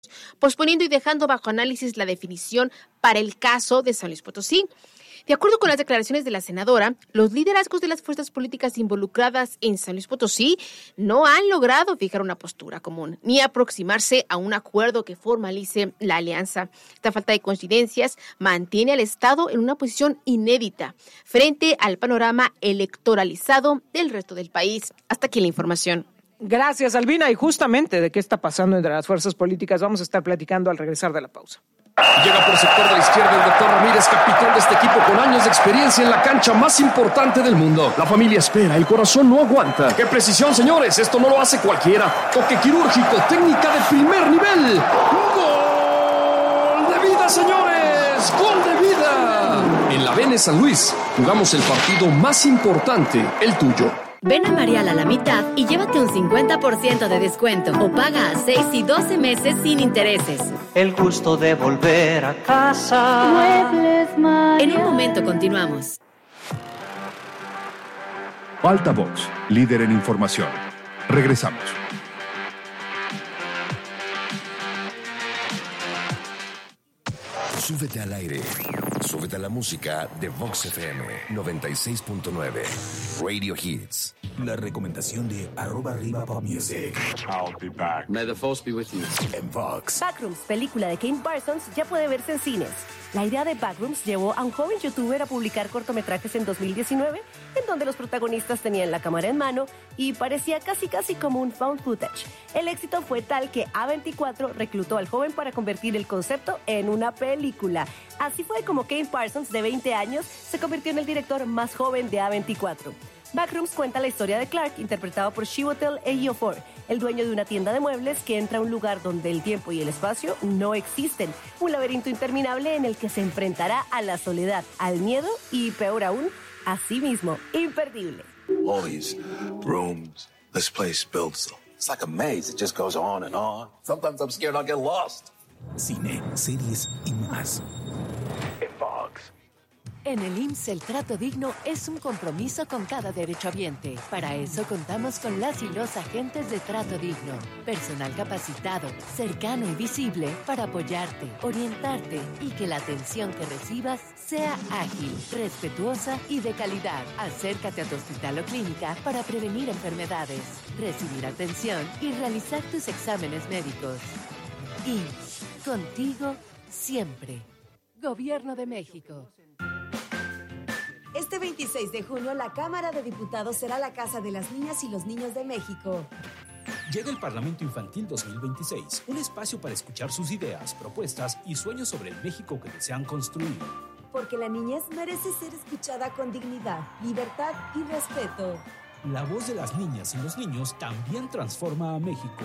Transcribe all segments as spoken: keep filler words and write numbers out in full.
posponiendo y dejando bajo análisis la definición para el caso de San Luis Potosí. De acuerdo con las declaraciones de la senadora, los liderazgos de las fuerzas políticas involucradas en San Luis Potosí no han logrado fijar una postura común ni aproximarse a un acuerdo que formalice la alianza. Esta falta de coincidencias mantiene al Estado en una posición inédita frente al panorama electoralizado del resto del país. Hasta aquí la información. Gracias, Albina. Y justamente de qué está pasando entre las fuerzas políticas vamos a estar platicando al regresar de la pausa. Llega por sector de la izquierda el doctor Ramírez, capitán de este equipo con años de experiencia en la cancha más importante del mundo. La familia espera, el corazón no aguanta. ¡Qué precisión, señores! Esto no lo hace cualquiera. Toque quirúrgico, técnica de primer nivel. ¡Gol de vida, señores! ¡Gol de vida! En la Vene San Luis jugamos el partido más importante, el tuyo. Ven a Marial a la mitad y llévate un cincuenta por ciento de descuento o paga a seis y doce meses sin intereses. El gusto de volver a casa. Muebles Marial. En un momento continuamos. Altavox, líder en información. Regresamos. Súbete al aire. Súbete a la música de Vox F M noventa y seis punto nueve. Radio Hits. La recomendación de arroba arriba pop music. I'll be back. May the force be with you. En Vox. Backrooms, película de Kane Parsons, ya puede verse en cines. La idea de Backrooms llevó a un joven youtuber a publicar cortometrajes en dos mil diecinueve, en donde los protagonistas tenían la cámara en mano y parecía casi casi como un found footage. El éxito fue tal que A veinticuatro reclutó al joven para convertir el concepto en una película. Así fue como Kane Parsons, de veinte años, se convirtió en el director más joven de A veinticuatro. Backrooms cuenta la historia de Clark, interpretado por Chiwetel Ejiofor, el dueño de una tienda de muebles que entra a un lugar donde el tiempo y el espacio no existen. Un laberinto interminable en el que se enfrentará a la soledad, al miedo y, peor aún, a sí mismo. Imperdible. All these rooms, this place builds. It's like a maze. It just goes on and on. Sometimes I'm scared I'll get lost. Cine, series y más. En Vox. En el I M S S el trato digno es un compromiso con cada derechohabiente. Para eso contamos con las y los agentes de Trato Digno. Personal capacitado, cercano y visible para apoyarte, orientarte y que la atención que recibas sea ágil, respetuosa y de calidad. Acércate a tu hospital o clínica para prevenir enfermedades, recibir atención y realizar tus exámenes médicos. I M S S, contigo siempre. Gobierno de México. Este veintiséis de junio, la Cámara de Diputados será la casa de las niñas y los niños de México. Llega el Parlamento Infantil dos mil veintiséis, un espacio para escuchar sus ideas, propuestas y sueños sobre el México que desean construir. Porque la niñez merece ser escuchada con dignidad, libertad y respeto. La voz de las niñas y los niños también transforma a México.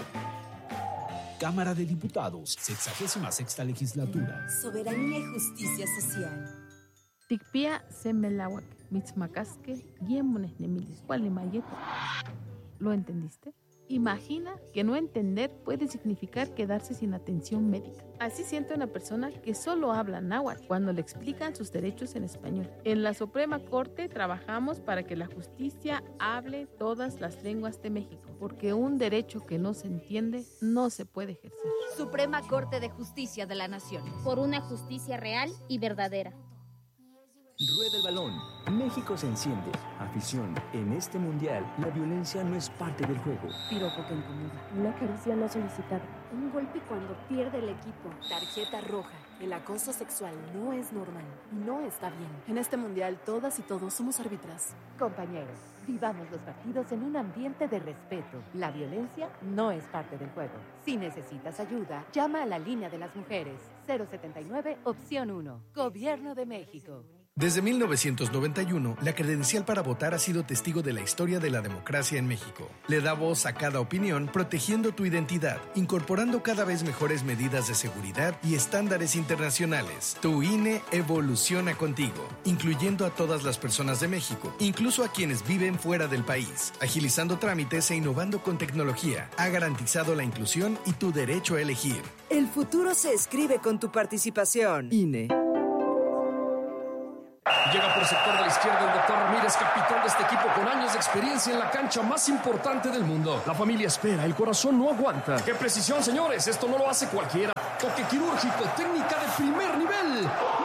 Cámara de Diputados, sexagésima sexta legislatura. Soberanía y justicia social. Tikpia semelawak mitzmacasque yemones nemilis mayeto. ¿Lo entendiste? Imagina que no entender puede significar quedarse sin atención médica. Así siente una persona que solo habla náhuatl cuando le explican sus derechos en español. En la Suprema Corte trabajamos para que la justicia hable todas las lenguas de México, porque un derecho que no se entiende no se puede ejercer. Suprema Corte de Justicia de la Nación. Por una justicia real y verdadera. Rueda el balón. México se enciende. Afición. En este mundial, la violencia no es parte del juego. Piropo que incomoda. Una caricia no solicitada. Un golpe cuando pierde el equipo. Tarjeta roja. El acoso sexual no es normal. No está bien. En este mundial, todas y todos somos árbitras. Compañeros, vivamos los partidos en un ambiente de respeto. La violencia no es parte del juego. Si necesitas ayuda, llama a la línea de las mujeres. cero setenta y nueve, opción uno. Gobierno de México. Desde mil novecientos noventa y uno, la credencial para votar ha sido testigo de la historia de la democracia en México. Le da voz a cada opinión, protegiendo tu identidad, incorporando cada vez mejores medidas de seguridad y estándares internacionales. Tu I N E evoluciona contigo, incluyendo a todas las personas de México, incluso a quienes viven fuera del país. Agilizando trámites e innovando con tecnología, ha garantizado la inclusión y tu derecho a elegir. El futuro se escribe con tu participación. I N E. Llega por sector de la izquierda el doctor Ramírez, capitán de este equipo con años de experiencia en la cancha más importante del mundo. La familia espera, el corazón no aguanta. ¡Qué precisión, señores! Esto no lo hace cualquiera. Toque quirúrgico, técnica de primer nivel.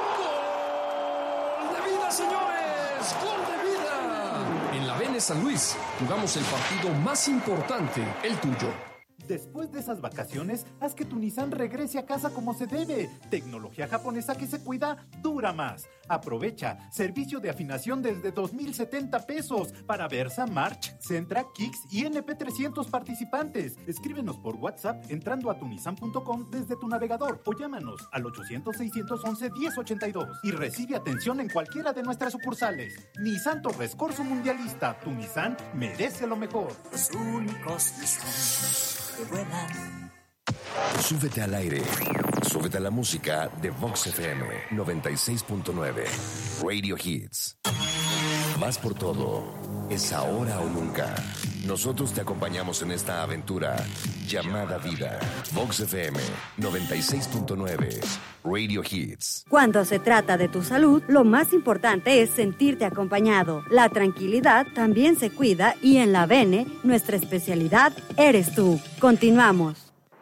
¡Gol de vida, señores! ¡Gol de vida! En la Vene San Luis jugamos el partido más importante, el tuyo. Después de esas vacaciones, haz que tu Nissan regrese a casa como se debe. Tecnología japonesa que se cuida, dura más. Aprovecha servicio de afinación desde dos mil setenta pesos para Versa, March, Sentra, Kicks y N P trescientos participantes. Escríbenos por WhatsApp entrando a tunisan punto com desde tu navegador o llámanos al ochocientos, seiscientos once, diez ochenta y dos y recibe atención en cualquiera de nuestras sucursales. Nissan Torres Corso Mundialista. Tu Nissan merece lo mejor. Los únicos Nissan que vuelan. Súbete al aire. Súbete a la música de Vox F M noventa y seis punto nueve. Radio Hits. Más por todo. Es ahora o nunca. Nosotros te acompañamos en esta aventura llamada vida. Vox F M noventa y seis punto nueve. Radio Hits. Cuando se trata de tu salud, lo más importante es sentirte acompañado. La tranquilidad también se cuida y en la Vene, nuestra especialidad eres tú. Continuamos.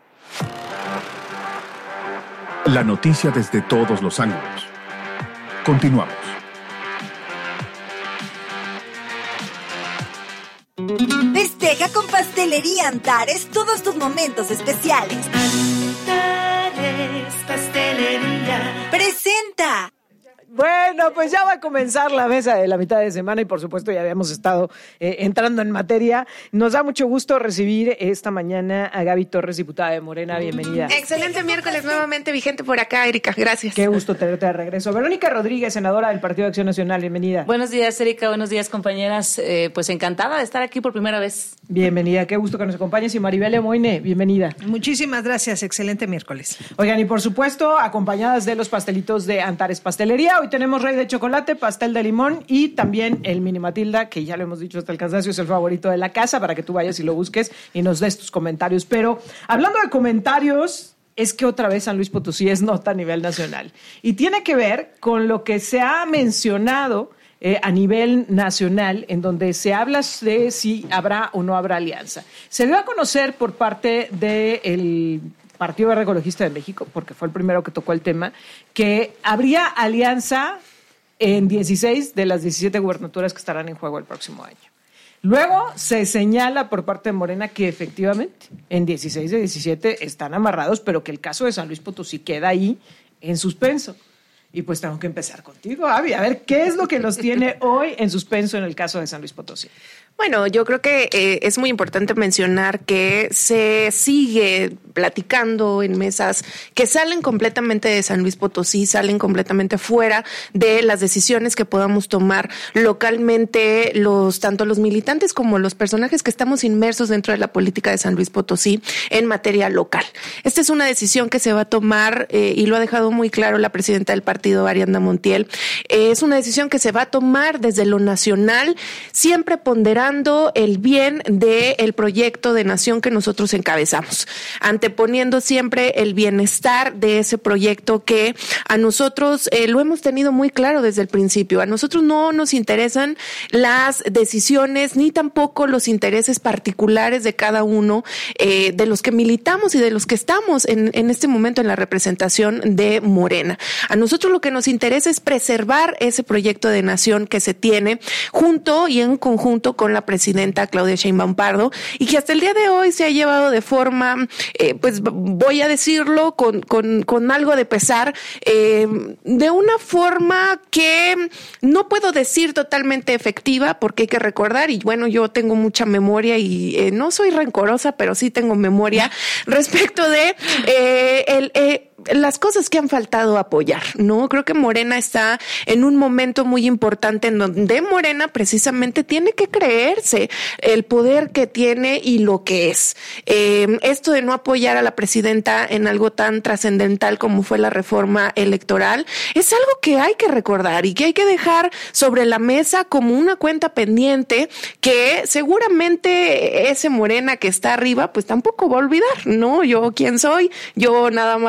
La noticia desde todos los ángulos. Continuamos. Festeja con Pastelería Antares todos tus momentos especiales. Antares Pastelería presenta. Bueno, pues ya va a comenzar la mesa de la mitad de semana y por supuesto ya habíamos estado eh, entrando en materia. Nos da mucho gusto recibir esta mañana a Gaby Torres, diputada de Morena. Bienvenida. Excelente miércoles, nuevamente vigente por acá, Erika. Gracias. Qué gusto tenerte de regreso. Verónica Rodríguez, senadora del Partido de Acción Nacional. Bienvenida. Buenos días, Erika. Buenos días, compañeras. Eh, pues encantada de estar aquí por primera vez. Bienvenida. Qué gusto que nos acompañes. Y Maribel Lemoine, bienvenida. Muchísimas gracias. Excelente miércoles. Oigan, y por supuesto, acompañadas de los pastelitos de Antares Pastelería. Hoy tenemos rey de chocolate, pastel de limón y también el mini Matilda, que ya lo hemos dicho hasta el cansancio, es el favorito de la casa, para que tú vayas y lo busques y nos des tus comentarios. Pero hablando de comentarios, es que otra vez San Luis Potosí es nota a nivel nacional. Y tiene que ver con lo que se ha mencionado eh, a nivel nacional, en donde se habla de si habrá o no habrá alianza. Se dio a conocer por parte del Partido Verde Ecologista de México, porque fue el primero que tocó el tema, que habría alianza en dieciséis de las diecisiete gubernaturas que estarán en juego el próximo año. Luego se señala por parte de Morena que efectivamente en dieciséis de diecisiete están amarrados, pero que el caso de San Luis Potosí queda ahí en suspenso. Y pues tengo que empezar contigo, Abby, a ver qué es lo que los tiene hoy en suspenso en el caso de San Luis Potosí. Bueno, yo creo que eh, es muy importante mencionar que se sigue platicando en mesas que salen completamente de San Luis Potosí, salen completamente fuera de las decisiones que podamos tomar localmente, los tanto los militantes como los personajes que estamos inmersos dentro de la política de San Luis Potosí en materia local. Esta es una decisión que se va a tomar eh, y lo ha dejado muy claro la presidenta del partido, Ariadna Montiel. Eh, es una decisión que se va a tomar desde lo nacional, siempre ponderando el bien del proyecto de nación que nosotros encabezamos, anteponiendo siempre el bienestar de ese proyecto que a nosotros eh, lo hemos tenido muy claro desde el principio. A nosotros no nos interesan las decisiones ni tampoco los intereses particulares de cada uno eh, de los que militamos y de los que estamos en, en este momento en la representación de Morena. A nosotros lo que nos interesa es preservar ese proyecto de nación que se tiene junto y en conjunto con la presidenta Claudia Sheinbaum Pardo, y que hasta el día de hoy se ha llevado de forma, eh, pues voy a decirlo con, con, con algo de pesar, eh, de una forma que no puedo decir totalmente efectiva, porque hay que recordar, y bueno, yo tengo mucha memoria y eh, no soy rencorosa, pero sí tengo memoria respecto de eh, el... Eh, las cosas que han faltado apoyar, ¿no? Creo que Morena está en un momento muy importante en donde Morena precisamente tiene que creerse el poder que tiene y lo que es. Eh, esto de no apoyar a la presidenta en algo tan trascendental como fue la reforma electoral es algo que hay que recordar y que hay que dejar sobre la mesa como una cuenta pendiente que seguramente ese Morena que está arriba pues tampoco va a olvidar, ¿no? Yo quién soy, yo nada más estoy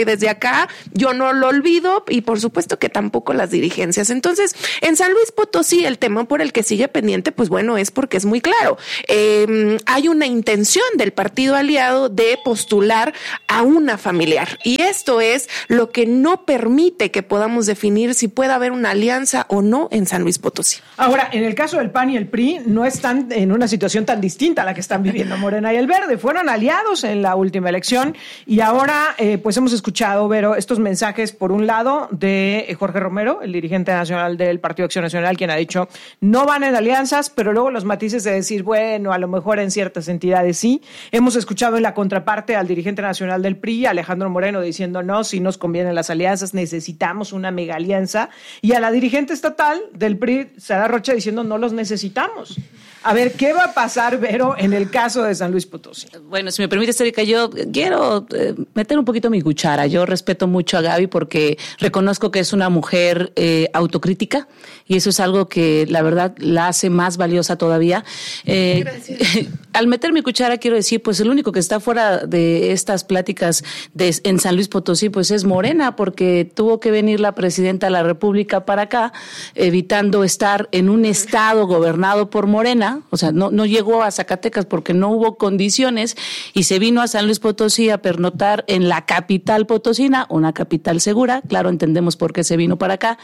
desde acá yo no lo olvido y por supuesto que tampoco las dirigencias. Entonces, en San Luis Potosí el tema por el que sigue pendiente, pues bueno, es porque es muy claro. Eh, hay una intención del partido aliado de postular a una familiar y esto es lo que no permite que podamos definir si puede haber una alianza o no en San Luis Potosí. Ahora, en el caso del P A N y el P R I no están en una situación tan distinta a la que están viviendo Morena y el Verde. Fueron aliados en la última elección y ahora eh, pues hemos escuchado, Vero, estos mensajes por un lado de Jorge Romero, el dirigente nacional del Partido Acción Nacional, quien ha dicho no van en alianzas, pero luego los matices de decir, bueno, a lo mejor en ciertas entidades sí. Hemos escuchado en la contraparte al dirigente nacional del P R I, Alejandro Moreno, diciendo no, si nos convienen las alianzas, necesitamos una mega alianza, y a la dirigente estatal del P R I, Sara Rocha, diciendo no los necesitamos. A ver, ¿qué va a pasar, Vero, en el caso de San Luis Potosí? Bueno, si me permites, Erika, yo quiero eh, meter un poquito mi cuchara. Yo respeto mucho a Gaby porque reconozco que es una mujer eh, autocrítica y eso es algo que la verdad la hace más valiosa todavía. Eh, Gracias. Al meter mi cuchara quiero decir, pues el único que está fuera de estas pláticas de, en San Luis Potosí, pues es Morena, porque tuvo que venir la presidenta de la República para acá, evitando estar en un estado gobernado por Morena. O sea, no, no llegó a Zacatecas porque no hubo condiciones y se vino a San Luis Potosí a pernoctar en la capital potosina, una capital segura, claro, entendemos por qué se vino para acá,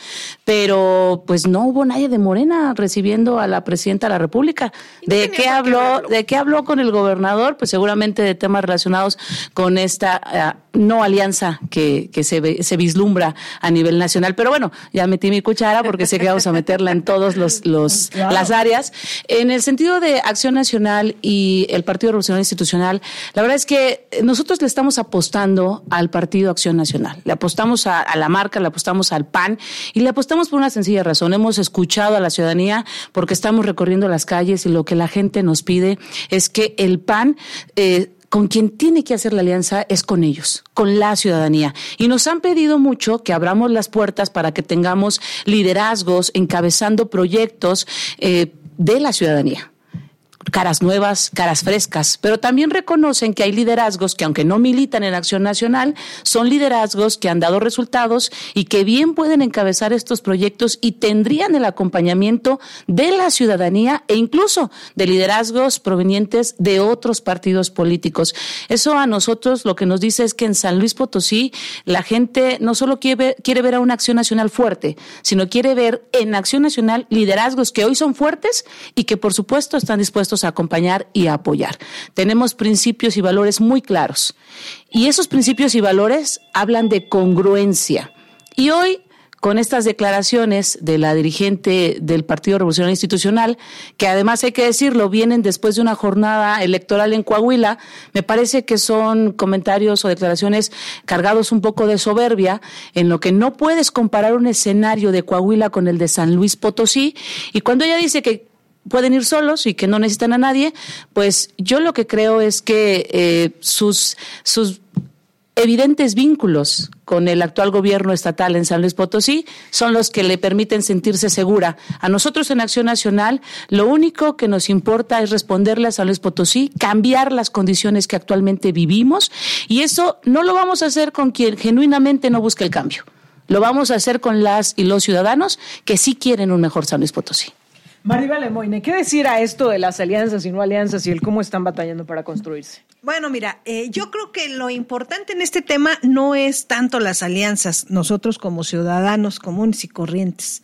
pero pues no hubo nadie de Morena recibiendo a la presidenta de la República. ¿De qué habló? ¿De qué habló con el gobernador? Pues seguramente de temas relacionados con esta uh, no alianza que, que se, ve, se vislumbra a nivel nacional. Pero bueno, ya metí mi cuchara porque sé que vamos a meterla en todos los, los claro. las áreas. En el sentido de Acción Nacional y el Partido Revolucionario Institucional, la verdad es que nosotros le estamos apostando al Partido Acción Nacional. Le apostamos a, a la marca, le apostamos al P A N y le apostamos por una sencilla razón. Hemos escuchado a la ciudadanía porque estamos recorriendo las calles y lo que la gente nos pide es que el P A N eh, con quien tiene que hacer la alianza es con ellos, con la ciudadanía. Y nos han pedido mucho que abramos las puertas para que tengamos liderazgos encabezando proyectos eh, de la ciudadanía. Caras nuevas, caras frescas, pero también reconocen que hay liderazgos que aunque no militan en Acción Nacional, son liderazgos que han dado resultados y que bien pueden encabezar estos proyectos y tendrían el acompañamiento de la ciudadanía e incluso de liderazgos provenientes de otros partidos políticos. Eso a nosotros lo que nos dice es que en San Luis Potosí la gente no solo quiere, quiere ver a una Acción Nacional fuerte, sino quiere ver en Acción Nacional liderazgos que hoy son fuertes y que por supuesto están dispuestos a acompañar y a apoyar. Tenemos principios y valores muy claros y esos principios y valores hablan de congruencia. Y hoy, con estas declaraciones de la dirigente del Partido Revolucionario Institucional, que además hay que decirlo, vienen después de una jornada electoral en Coahuila, me parece que son comentarios o declaraciones cargados un poco de soberbia, en lo que no puedes comparar un escenario de Coahuila con el de San Luis Potosí. Y cuando ella dice que pueden ir solos y que no necesitan a nadie, pues yo lo que creo es que eh, sus, sus evidentes vínculos con el actual gobierno estatal en San Luis Potosí son los que le permiten sentirse segura. A nosotros en Acción Nacional lo único que nos importa es responderle a San Luis Potosí, cambiar las condiciones que actualmente vivimos y eso no lo vamos a hacer con quien genuinamente no busca el cambio. Lo vamos a hacer con las y los ciudadanos que sí quieren un mejor San Luis Potosí. Maribel Lemoine, ¿qué decir a esto de las alianzas y no alianzas y el cómo están batallando para construirse? Bueno, mira, eh, yo creo que lo importante en este tema no es tanto las alianzas, nosotros como ciudadanos comunes y corrientes.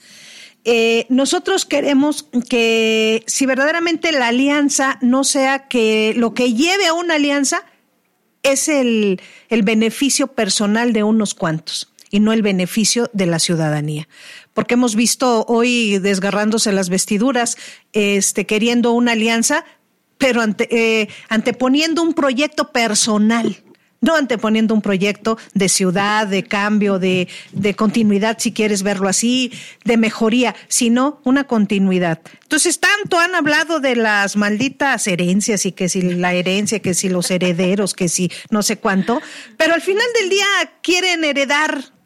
Eh, nosotros queremos que si verdaderamente la alianza no sea que lo que lleve a una alianza es el, el beneficio personal de unos cuantos y no el beneficio de la ciudadanía. Porque hemos visto hoy desgarrándose las vestiduras, este, queriendo una alianza, pero ante, eh, anteponiendo un proyecto personal, no anteponiendo un proyecto de ciudad, de cambio, de, de continuidad, si quieres verlo así, de mejoría, sino una continuidad. Entonces, tanto han hablado de las malditas herencias y que si la herencia, que si los herederos, que si no sé cuánto, pero al final del día quieren heredar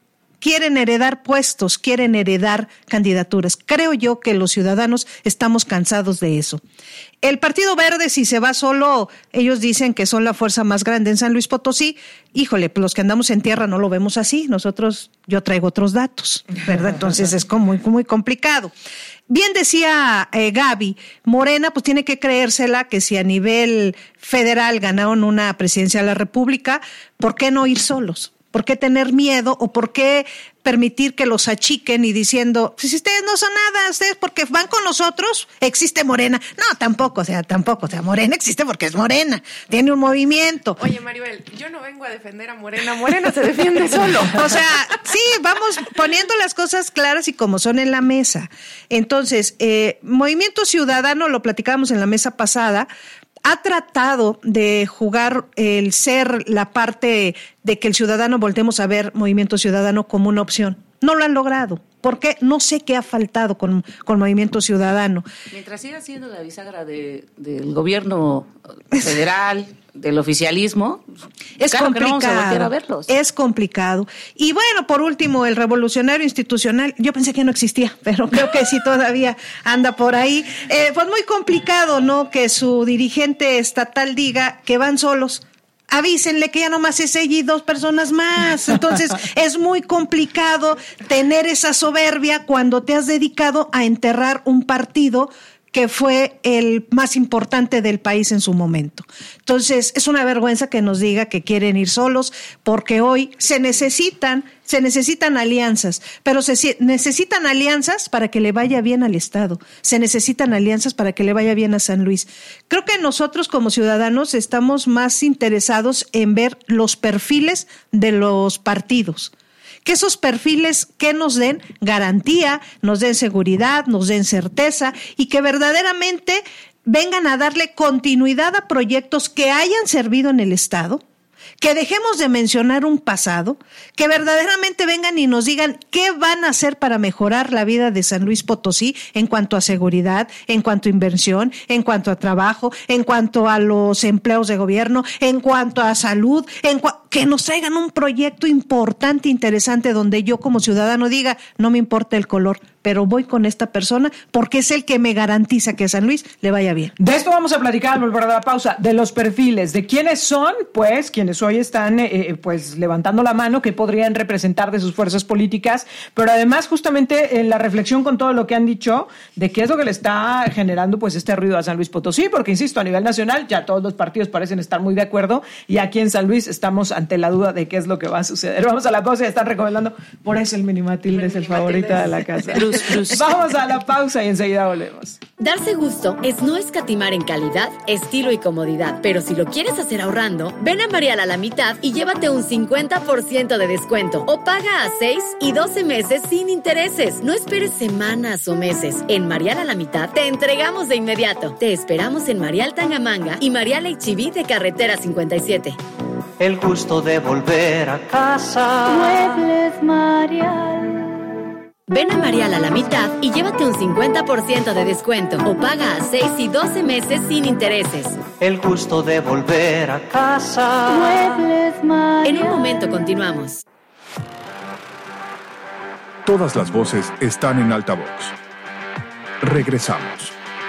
quieren heredar puestos, quieren heredar candidaturas. Creo yo que los ciudadanos estamos cansados de eso. El Partido Verde, si se va solo, ellos dicen que son la fuerza más grande en San Luis Potosí. Híjole, pues los que andamos en tierra no lo vemos así. Nosotros, yo traigo otros datos, ¿verdad? Entonces es como muy, muy complicado. Bien decía eh, Gaby, Morena pues tiene que creérsela que si a nivel federal ganaron una presidencia de la República, ¿por qué no ir solos? ¿Por qué tener miedo o por qué permitir que los achiquen y diciendo, pues si ustedes no son nada, ustedes porque van con nosotros, existe Morena? No, tampoco, o sea, tampoco, o sea, Morena existe porque es Morena, tiene un movimiento. Oye, Maribel, yo no vengo a defender a Morena, Morena se defiende solo. O sea, sí, vamos poniendo las cosas claras y como son en la mesa. Entonces, eh, Movimiento Ciudadano, lo platicábamos en la mesa pasada, ha tratado de jugar el ser la parte de que el ciudadano voltemos a ver Movimiento Ciudadano como una opción. No lo han logrado. ¿Por qué? No sé qué ha faltado con, con Movimiento Ciudadano. Mientras siga siendo la bisagra de, del gobierno federal, del oficialismo, es claro complicado. Que no vamos a voltear a verlos. Es complicado. Y bueno, por último, el revolucionario institucional, yo pensé que no existía, pero creo que sí todavía anda por ahí. Eh, pues muy complicado, ¿no? Que su dirigente estatal diga que van solos. Avísenle que ya nomás es ella y dos personas más. Entonces es muy complicado tener esa soberbia cuando te has dedicado a enterrar un partido que fue el más importante del país en su momento. Entonces, es una vergüenza que nos diga que quieren ir solos, porque hoy se necesitan, se necesitan alianzas, pero se necesitan alianzas para que le vaya bien al Estado, se necesitan alianzas para que le vaya bien a San Luis. Creo que nosotros como ciudadanos estamos más interesados en ver los perfiles de los partidos. Que esos perfiles que nos den garantía, nos den seguridad, nos den certeza y que verdaderamente vengan a darle continuidad a proyectos que hayan servido en el Estado, que dejemos de mencionar un pasado, que verdaderamente vengan y nos digan qué van a hacer para mejorar la vida de San Luis Potosí en cuanto a seguridad, en cuanto a inversión, en cuanto a trabajo, en cuanto a los empleos de gobierno, en cuanto a salud, en cu- que nos traigan un proyecto importante, interesante, donde yo como ciudadano diga, no me importa el color, pero voy con esta persona porque es el que me garantiza que a San Luis le vaya bien. De esto vamos a platicar al volver de la pausa, de los perfiles, de quiénes son, pues, quienes hoy están, eh, pues, levantando la mano, que podrían representar de sus fuerzas políticas, pero además, justamente, en la reflexión con todo lo que han dicho, de qué es lo que le está generando, pues, este ruido a San Luis Potosí, porque, insisto, a nivel nacional, ya todos los partidos parecen estar muy de acuerdo, y aquí en San Luis estamos ante la duda de qué es lo que va a suceder. Vamos a la pausa y están recomendando, por eso el Mini Matilde es el favorito de la casa. Plus, plus. Vamos a la pausa y enseguida volvemos. Darse gusto es no escatimar en calidad, estilo y comodidad, pero si lo quieres hacer ahorrando, ven a Marial a la mitad y llévate un cincuenta por ciento de descuento o paga a seis y doce meses sin intereses. No esperes semanas o meses. En Marial a la mitad te entregamos de inmediato. Te esperamos en Marial Tangamanga y Marial H I V de Carretera cincuenta y siete. El gusto de volver a casa. Muebles Marial. Ven a Marial a la mitad y llévate un cincuenta por ciento de descuento o paga a seis y doce meses sin intereses. El gusto de volver a casa. Muebles Marial. En un momento continuamos. Todas las voces están en altavoz. Regresamos.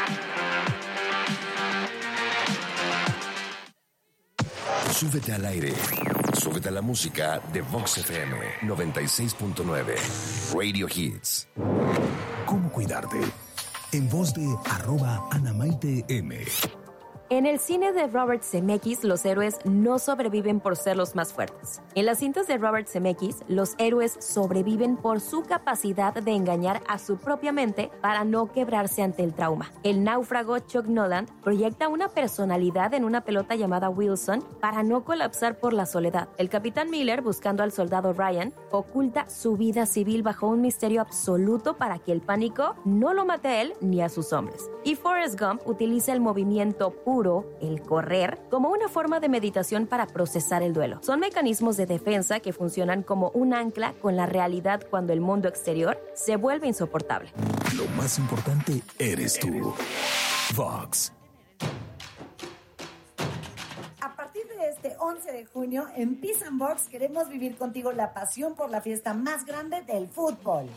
Súbete al aire. Súbete a la música de Vox F M noventa y seis punto nueve. Radio Hits. ¿Cómo cuidarte? En voz de arroba Anamaite M. En el cine de Robert Zemeckis, los héroes no sobreviven por ser los más fuertes. En las cintas de Robert Zemeckis, los héroes sobreviven por su capacidad de engañar a su propia mente para no quebrarse ante el trauma. El náufrago Chuck Noland proyecta una personalidad en una pelota llamada Wilson para no colapsar por la soledad. El capitán Miller, buscando al soldado Ryan, oculta su vida civil bajo un misterio absoluto para que el pánico no lo mate a él ni a sus hombres. Y Forrest Gump utiliza el movimiento puro, el correr, como una forma de meditación para procesar el duelo. Son mecanismos de defensa que funcionan como un ancla con la realidad cuando el mundo exterior se vuelve insoportable. Lo más importante eres tú. Vox. A partir de este Este once de junio en Peace and Box queremos vivir contigo la pasión por la fiesta más grande del fútbol.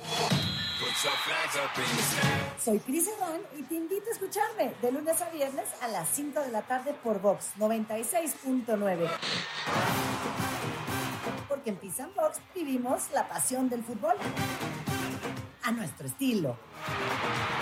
Soy Cris Edán y te invito a escucharme de lunes a viernes a las cinco de la tarde por Vox noventa y seis punto nueve. Porque en Peace and Box vivimos la pasión del fútbol a nuestro estilo.